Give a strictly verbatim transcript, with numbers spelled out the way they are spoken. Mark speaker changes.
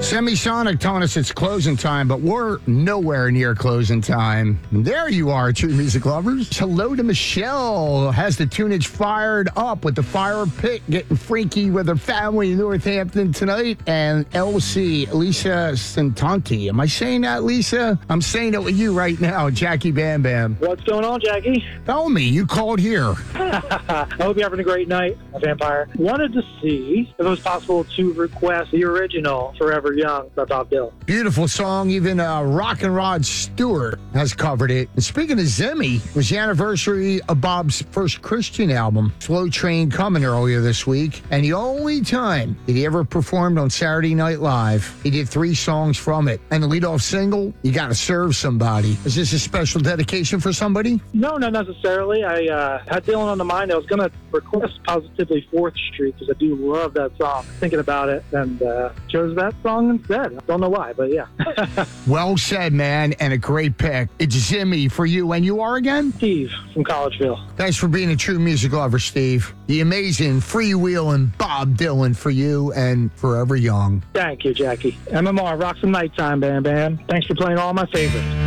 Speaker 1: Semisonic telling us it's closing time, but we're nowhere near closing time. There you are, true music lovers. Hello to Michelle. Has the tunage fired up with the fire pit getting freaky with her family in Northampton tonight. And L C, Lisa Santanti. Am I saying that, Lisa? I'm saying it with you right now, Jackie Bam Bam.
Speaker 2: What's going on, Jackie?
Speaker 1: Tell me, you called here.
Speaker 2: I hope you're having a great night, Vampire. Wanted to see if it was possible to request the original Forever Young by Bob Dylan.
Speaker 1: Beautiful song. Even uh, Rock and Rod Stewart has covered it. And speaking of Zimmy, it was the anniversary of Bob's first Christian album, Slow Train, coming earlier this week. And the only time that he ever performed on Saturday Night Live, he did three songs from it. And the leadoff single, You Gotta Serve Somebody. Is this a special dedication for somebody?
Speaker 2: No, not necessarily. I uh, had Dylan on the mind. I was going to request Positively fourth Street because I do love that song. Thinking about it and uh, chose that song instead. I don't know why, but yeah.
Speaker 1: Well said, man, and a great pick. It's Zimmy for you, and you are again?
Speaker 2: Steve from Collegeville.
Speaker 1: Thanks for being a true music lover, Steve. The amazing freewheeling Bob Dylan for you and Forever Young.
Speaker 2: Thank you, Jackie. M M R, rock some nighttime, Bam Bam. Thanks for playing all my favorites.